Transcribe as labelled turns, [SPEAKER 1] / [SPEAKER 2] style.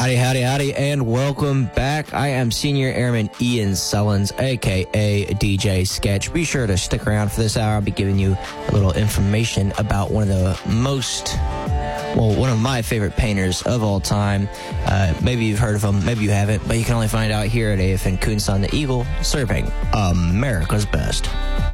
[SPEAKER 1] Howdy, howdy, howdy, and welcome back. I am Senior Airman Ian Sullins, a.k.a. DJ Sketch. Be sure to stick around for this hour. I'll be giving you a little information about one of my favorite painters of all time. Maybe you've heard of him, maybe you haven't, but you can only find out here at AFN Kunstsaal the Eagle, serving America's best.